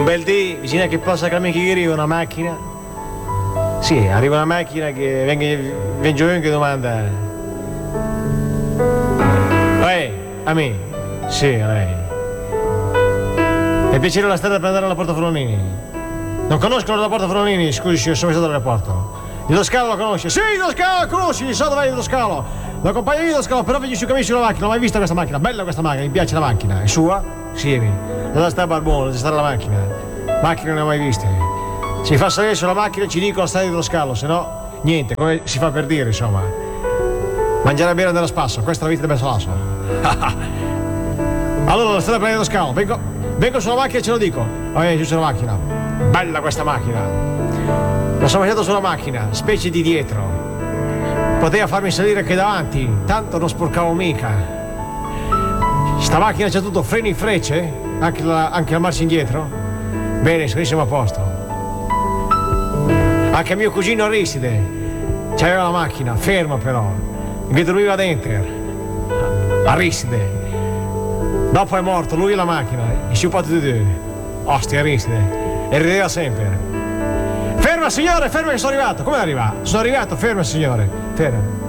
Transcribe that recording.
bel dì, vicino che possa che arriva una macchina. Sì, arriva una macchina che viene giovane che domanda. A me? Sì, a lei. È piacere la strada per andare alla Porta Forlanini? Non conoscono la Porta Forlanini, scusi, sono stato all'aeroporto. Il Scalo lo conosce? Sì, il Scalo lo conosci, so dov'è il Scalo. Lo accompagno io lo Scalo, però vedi su cammino sulla macchina, non ho mai visto questa macchina, bella questa macchina, mi piace la macchina. È sua? Sì, la sta a Barbone, deve stare la macchina. Macchina non ne ho mai viste. Si fa salire sulla macchina e ci dico la strada dello Scalo, se no, niente, come si fa per dire, insomma. Mangiare e bere andare a spasso, questa è la vita del Bersolasso. Allora, la strada dello Scalo, vengo sulla macchina e ce lo dico. Giù sulla macchina. Bella questa macchina. Lo sono mangiato sulla macchina, specie di dietro. Poteva farmi salire anche davanti, tanto non sporcavo mica. Sta macchina c'ha tutto, freni e frecce, anche la marcia indietro. Bene, siamo a posto. Anche mio cugino Aristide c'aveva la macchina, ferma però, che dormiva dentro. Aristide. Dopo è morto, lui e la macchina, i sciupati di due. Ostia, Aristide. E rideva sempre. Ferma signore, ferma che sono arrivato. Come è arrivato? Sono arrivato, ferma signore. Ferma.